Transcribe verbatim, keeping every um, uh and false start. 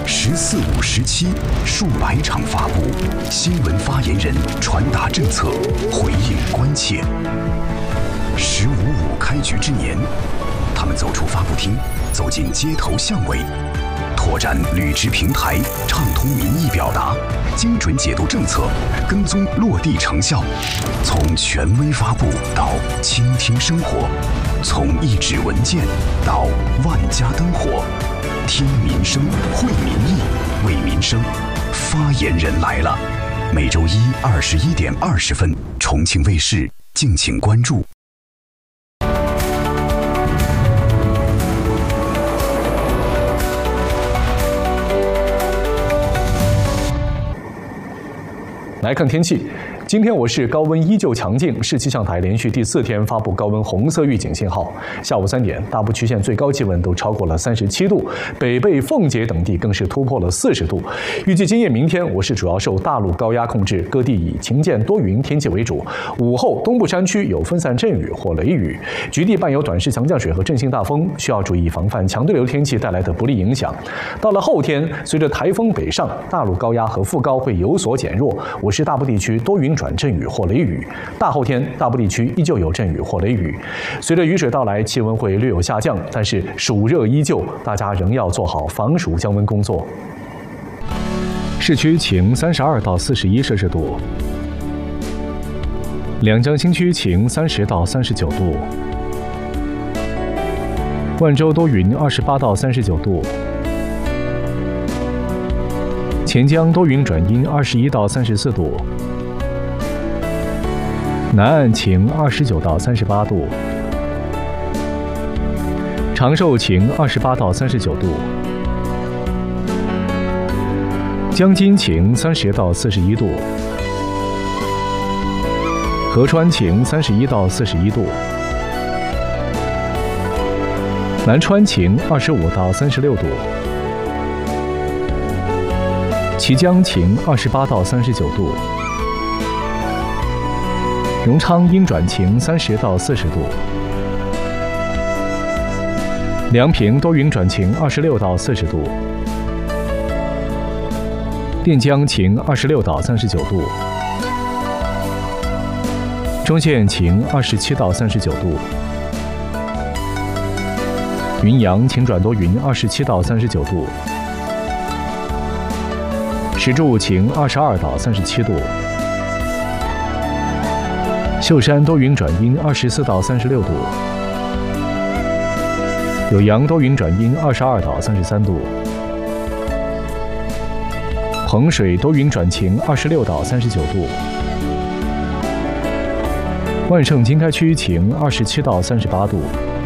十四五、十七数百场发布，新闻发言人传达政策，回应关切。十五五开局之年，他们走出发布厅，走进街头巷尾，拓展履职平台，畅通民意表达，精准解读政策，跟踪落地成效。从权威发布到倾听生活，从一纸文件到万家灯火，听民生，会民意，为民生。发言人来了，每周一二十一点二十分，重庆卫视，敬请关注。 来看天气。今天我市高温依旧强劲，市气象台连续第四天发布高温红色预警信号。下午三点，大部区县最高气温都超过了三十七度，北碚、奉节等地更是突破了四十度。预计今夜、明天，我市主要受大陆高压控制，各地以晴间多云天气为主。午后，东部山区有分散阵雨或雷雨，局地伴有短时强降水和阵性大风，需要注意防范强对流天气带来的不利影响。到了后天，随着台风北上，大陆高压和副高会有所减弱，我市大部地区多云转阵雨或雷雨，大后天大部地区依旧有阵雨或雷雨。随着雨水到来，气温会略有下降，但是暑热依旧，大家仍要做好防暑降温工作。市区晴三十二到四十一摄氏度，两江新区晴三十到三十九度，万州多云二十八到三十九度，黔江多云转阴二十一到三十四度。南岸晴二十九到三十八度，长寿晴二十八到三十九度，江津晴三十到四十一度，合川晴三十一到四十一度，南川晴二十五到三十六度，綦江晴二十八到三十九度。荣昌阴转晴三十到四十度，梁平多云转晴二十六到四十度，垫江晴二十六到三十九度，中县晴二十七到三十九度，云阳晴转多云二十七到三十九度，石柱晴二十二到三十七度。秀山多云转阴二十四到三十六度，酉阳多云转阴二十二到三十三度，衡水多云转晴二十六到三十九度，万盛经开区晴二十七到三十八度。